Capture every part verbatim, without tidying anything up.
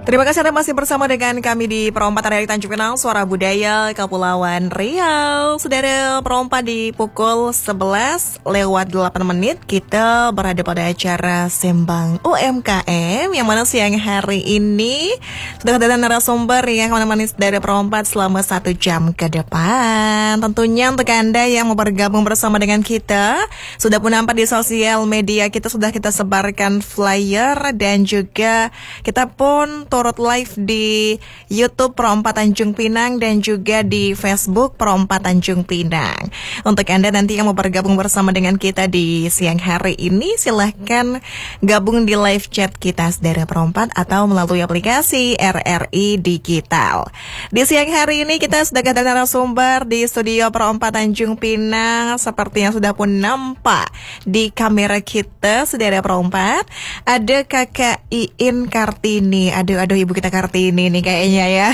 Terima kasih Anda masih bersama dengan kami di Perempatan dari Tanjung Pinang, Suara Budaya Kepulauan Riau. Saudara, perempat di pukul sebelas lewat delapan menit kita berada pada acara Sembang U M K M, yang mana siang hari ini sudah ada narasumber yang akan menemani saudara perempat selama satu jam ke depan. Tentunya untuk Anda yang mau bergabung bersama dengan kita, sudah pun nampak di sosial media kita sudah kita sebarkan flyer, dan juga kita pun turut live di YouTube Perempat Tanjung Pinang dan juga di Facebook Perempat Tanjung Pinang. Untuk Anda nanti yang mau bergabung bersama dengan kita di siang hari ini, silahkan gabung di live chat kita saudara perempat atau melalui aplikasi R R I Digital. Di siang hari ini kita sudah ada narasumber di studio Perempat Tanjung Pinang, seperti yang sudah pun nampak di kamera kita saudara perempat. Ada Kakak Iin Kartini. Aduh aduh ibu kita Kartini nih kayaknya ya.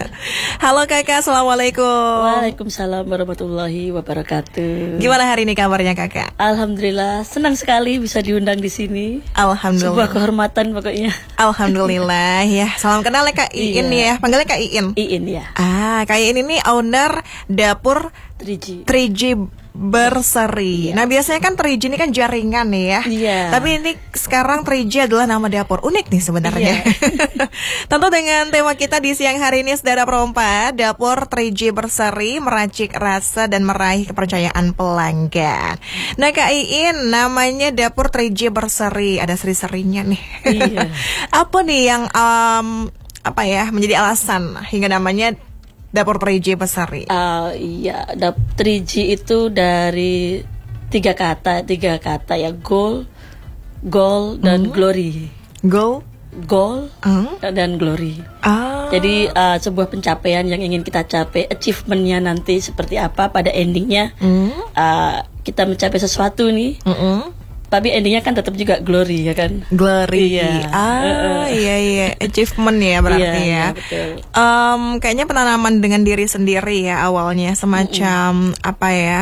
Halo Kakak, assalamualaikum. Waalaikumsalam warahmatullahi wabarakatuh. Gimana hari ini kabarnya Kakak? Alhamdulillah, senang sekali bisa diundang di sini. Alhamdulillah. Sebuah kehormatan pokoknya. Alhamdulillah ya. Salam kenal ya Kak Iin Iya. ya. Panggilnya Kak Iin. Iin ya. Ah, Kak Iin ini owner dapur tiga G. tiga G Berseri. Iya. Nah biasanya kan tiga G ini kan jaringan nih ya. Iya. Tapi ini sekarang tiga G adalah nama dapur. Unik nih sebenarnya. Iya. Tentu dengan tema kita di siang hari ini saudara perempat, dapur tiga G Berseri, meracik rasa dan meraih kepercayaan pelanggan. Nah Kak Iin, namanya dapur tiga G Berseri, ada seri-serinya nih. Iya. Apa nih yang um, apa ya menjadi alasan hingga namanya dapur tiga G Berseri? Uh, iya, dap- tiga G itu dari tiga kata, tiga kata ya, goal, goal dan Hmm. glory. Go. Goal Hmm. dan glory. Ah. Jadi uh, sebuah pencapaian yang ingin kita capai, achievementnya nanti seperti apa pada endingnya. Hmm. Uh, kita mencapai sesuatu nih, Mm-mm. tapi endingnya kan tetap juga glory ya kan. Glory. Iya. Ah, Uh-uh. iya iya, achievement ya berarti Iya, ya. iya, betul. Um, kayaknya penanaman dengan diri sendiri ya awalnya, semacam Mm-mm. apa ya,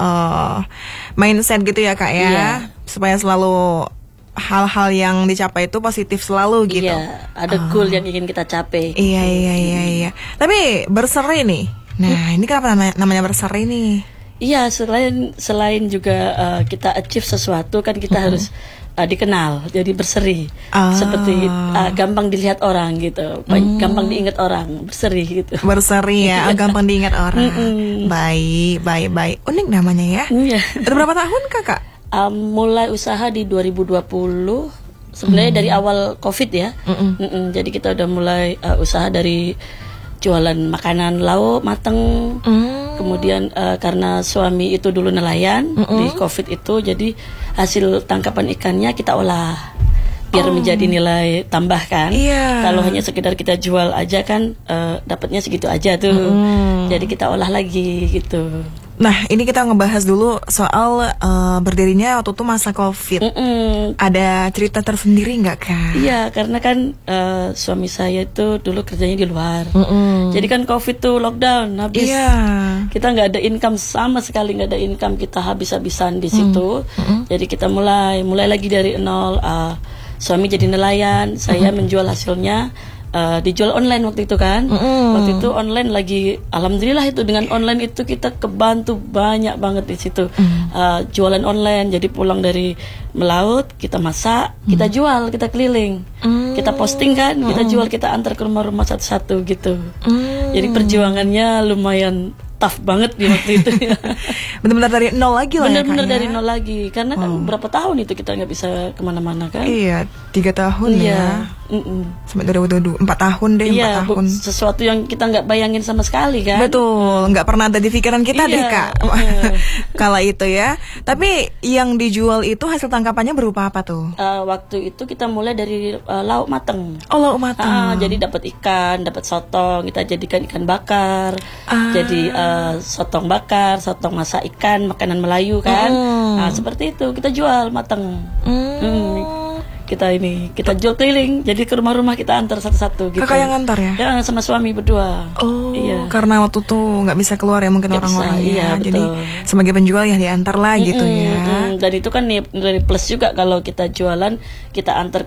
uh, mindset gitu ya Kak ya, Iya. supaya selalu hal-hal yang dicapai itu positif selalu gitu. Iya, ada Ah. goal yang ingin kita capai. Iya iya iya iya. Tapi berseri nih. Nah, ini kenapa namanya, namanya berseri nih? Iya, selain selain juga uh, kita achieve sesuatu kan kita harus uh, dikenal, jadi berseri. Ah. Seperti uh, gampang dilihat orang gitu, Hmm. gampang diingat orang, berseri gitu. Berseri ya, gampang diingat orang. Mm-mm. Baik, baik, baik. Unik namanya ya. Iya. Udah berapa tahun Kakak? Um, mulai usaha di dua ribu dua puluh, sebenarnya Hmm. dari awal Covid ya. Mm-mm. Mm-mm, jadi kita udah mulai uh, usaha dari jualan makanan lauk mateng. Mm. Kemudian uh, karena suami itu dulu nelayan Mm-mm. di Covid itu, jadi hasil tangkapan ikannya kita olah biar Oh. menjadi nilai tambah kan. Iya. Kalau hanya sekedar kita jual aja kan uh, dapatnya segitu aja tuh. Mm. Jadi kita olah lagi gitu. Nah, ini kita ngebahas dulu soal uh, berdirinya waktu itu masa Covid. Mm-mm. Ada cerita tersendiri nggak Kak? Iya, karena kan uh, suami saya itu dulu kerjanya di luar. Mm-mm. Jadi kan Covid tuh lockdown, habis Iya. kita nggak ada income, sama sekali nggak ada income, kita habis-habisan di situ. Mm-mm. Jadi kita mulai mulai lagi dari nol. Uh, suami jadi nelayan, saya menjual hasilnya. Uh, dijual online waktu itu kan. Mm-mm. Waktu itu online lagi, alhamdulillah itu dengan online itu kita kebantu banyak banget di situ. Uh, jualan online, jadi pulang dari melaut kita masak, kita jual, kita keliling, Mm. kita posting kan, kita jual, kita antar ke rumah-rumah satu-satu gitu. Mm. Jadi perjuangannya lumayan tough banget di waktu itu. Benar-benar dari nol lagi lah ya Kak Bener-bener ya? dari nol lagi, karena kan berapa tahun itu kita nggak bisa kemana-mana kan. Iya, tiga tahun ya. Iya. Mm-mm. Sampai dua ribu dua puluh dua, empat tahun deh, empat Iya, bu- tahun. sesuatu yang kita nggak bayangin sama sekali kan. Betul, nggak pernah ada di pikiran kita Iya, deh Kak. iya. Kala itu ya. Tapi yang dijual itu hasil tangkapannya berupa apa tuh? Uh, waktu itu kita mulai dari uh, lauk mateng. Oh, lauk matang. Ah, jadi dapat ikan, dapat sotong, kita jadikan ikan bakar. Ah. Jadi uh, sotong bakar, sotong masak ikan, makanan Melayu kan. Mm. Nah, seperti itu kita jual mateng. Hmm. Hmm. Kita ini kita jual keliling, jadi ke rumah-rumah kita antar satu-satu gitu. Kakak yang antar ya? Ya, sama suami berdua. Oh, Iya. karena waktu tuh nggak bisa keluar ya mungkin Nggak orang-orang bisa, ya. iya, Jadi betul. sebagai penjual ya diantar lah gitu Mm-mm, ya. mm-mm. Dan itu kan nilai plus juga kalau kita jualan, kita antar